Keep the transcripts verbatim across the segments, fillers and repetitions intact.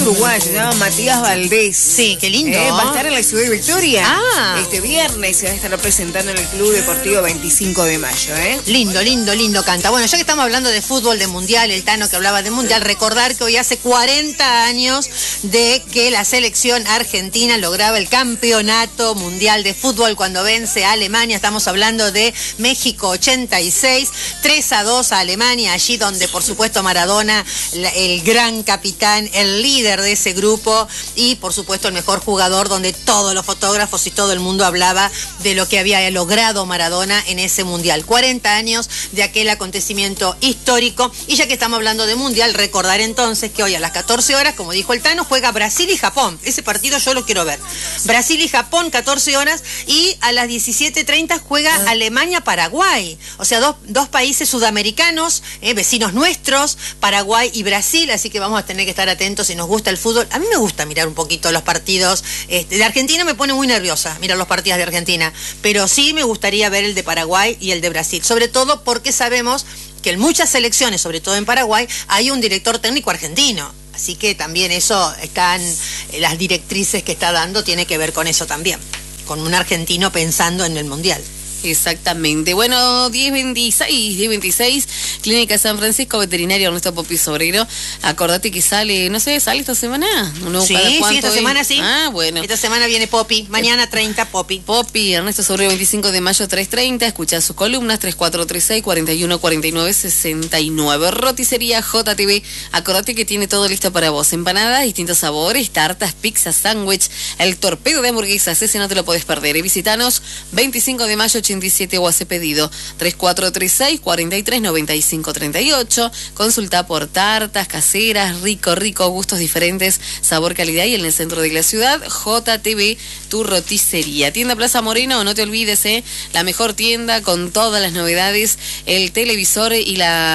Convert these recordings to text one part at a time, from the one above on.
uruguayo, se llama Matías Valdés. Sí, qué lindo. Eh, va a estar en la ciudad de Victoria. Ah. Este viernes se va a estar representando en el Club Deportivo veinticinco de mayo, ¿eh? Lindo, lindo, lindo canta. Bueno, ya que estamos hablando de fútbol, de mundial, el Tano que hablaba de mundial, recordar que hoy hace cuarenta años de que la selección argentina lograba el campeonato mundial de fútbol cuando vence a Alemania. Estamos hablando de México ochenta y seis, tres a dos a Alemania, allí donde por supuesto Maradona, el gran capitán, el líder de ese grupo y por supuesto el mejor jugador, donde todos los fotógrafos y todo el mundo hablaba de lo que había logrado Maradona en ese mundial. cuarenta años de aquel acontecimiento histórico. Y ya que estamos hablando de mundial, recordar entonces que hoy a las catorce horas, como dijo el Tano, juega Brasil y Japón. Ese partido yo lo quiero ver. Brasil y Japón, catorce horas, y a las diecisiete treinta juega ah. Alemania-Paraguay. O sea, dos, dos países sudamericanos, eh, vecinos nuestros, Paraguay y Brasil, así que vamos a tener que estar atentos si nos gusta el fútbol. A mí me gusta mirar un poquito los partidos. Este, de Argentina me pone muy nerviosa mirar los partidos de Argentina, pero sí me gustaría ver el de Paraguay y el de Brasil, sobre todo porque sabemos que en muchas selecciones, sobre todo en Paraguay, hay un director técnico argentino. Así que también eso, están las directrices que está dando, tiene que ver con eso también, con un argentino pensando en el Mundial. Exactamente. Bueno, diez veintiséis, diez veintiséis, Clínica San Francisco, veterinario Ernesto Popi Sobrero. Acordate que sale, no sé, ¿sale esta semana? ¿No? Sí, sí, esta es? semana sí. Ah, bueno. Esta semana viene Popi, mañana treinta Popi. Popi, Ernesto Sobrero, veinticinco de mayo, tres treinta. Escucha sus columnas, tres cuatro tres seis, cuatro uno cuatro nueve, seis nueve. Roticería J T V. Acordate que tiene todo listo para vos. Empanadas, distintos sabores, tartas, pizzas, sándwich, el torpedo de hamburguesas. Ese no te lo podés perder. Y visitanos veinticinco de mayo, ochenta y siete o hace pedido tres cuatro tres seis, cuatro tres, nueve cinco tres ocho. Consulta por tartas caseras, rico, rico, gustos diferentes, sabor, calidad, y en el centro de la ciudad, J T V, tu roticería. Tienda Plaza Moreno, no te olvides, eh, la mejor tienda con todas las novedades, el televisor y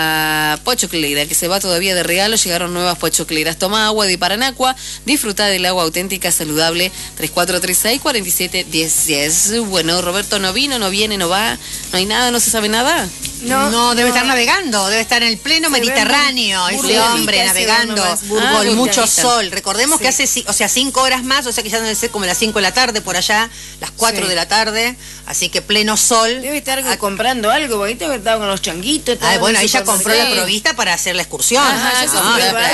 la pochoclera, que se va todavía de regalo. Llegaron nuevas pochocleras. Toma agua de Paranacua, disfruta del agua auténtica, saludable. tres cuatro tres seis, cuatro siete, diez diez. Bueno, Roberto no vino, no viene, no va, no hay nada, no se sabe nada. No, no debe no. estar navegando, debe estar en el pleno se Mediterráneo, ese hombre navegando, ah, con mucho sol. Recordemos sí. que hace, o sea, cinco horas más, o sea que ya debe ser como las cinco de la tarde por allá, las cuatro sí. de la tarde, así que pleno sol. Debe estar a, comprando algo, porque ahorita estaba con los changuitos. Ah, bueno, ahí ya compró la provista para hacer la excursión. Ajá, ya no, se tomó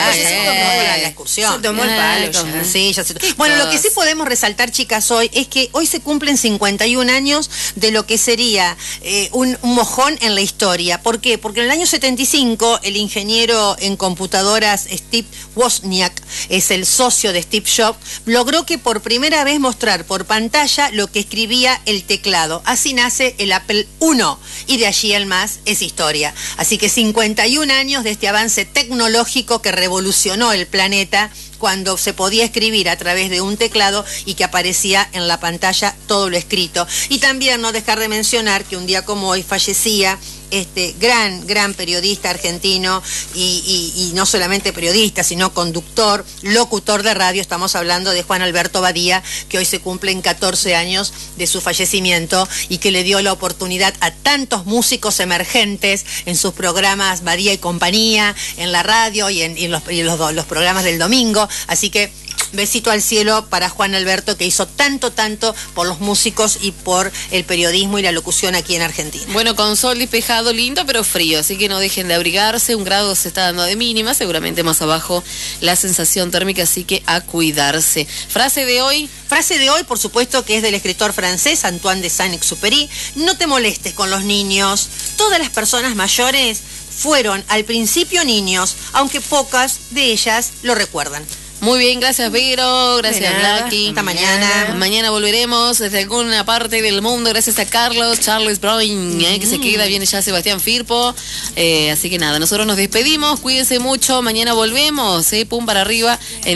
la excursión. Se tomó el palo ya. Sí, ya se tomó. Bueno, lo que sí podemos resaltar, chicas, hoy es que hoy se cumplen cincuenta y un años de lo que sería eh, un, un mojón en la historia. ¿Por qué? Porque en el año setenta y cinco el ingeniero en computadoras Steve Wozniak, es el socio de Steve Jobs, logró que por primera vez mostrar por pantalla lo que escribía el teclado. Así nace el Apple uno y de allí el más es historia. Así que cincuenta y un años de este avance tecnológico que revolucionó el planeta, cuando se podía escribir a través de un teclado y que aparecía en la pantalla todo lo escrito. Y también no dejar de mencionar que un día como hoy fallecía este gran, gran periodista argentino y, y, y no solamente periodista, sino conductor, locutor de radio. Estamos hablando de Juan Alberto Badía, que hoy se cumplen catorce años de su fallecimiento y que le dio la oportunidad a tantos músicos emergentes en sus programas Badía y Compañía, en la radio y en, y en, los, y en los, los programas del domingo. Así que besito al cielo para Juan Alberto, que hizo tanto, tanto por los músicos y por el periodismo y la locución aquí en Argentina. Bueno, con sol despejado, lindo, pero frío, así que no dejen de abrigarse. Un grado se está dando de mínima, seguramente más abajo la sensación térmica, así que a cuidarse. Frase de hoy. Frase de hoy, por supuesto, que es del escritor francés Antoine de Saint-Exupéry. No te molestes con los niños. Todas las personas mayores fueron al principio niños, aunque pocas de ellas lo recuerdan. Muy bien, gracias Vero, gracias Blacky. Hasta mañana. Mañana volveremos desde alguna parte del mundo, gracias a Carlos, Charles Brown, eh, que se queda, viene ya Sebastián Firpo. Eh, así que nada, nosotros nos despedimos, cuídense mucho, mañana volvemos, eh, pum para arriba. En